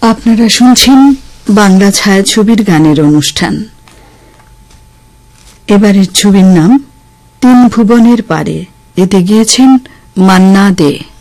আপনারা শুনছেন বাংলা ছায়াছবির গানের অনুষ্ঠান। এবারের ছবির নাম তিন ভুবনের পারে। এতে গিয়েছেন মান্না দে।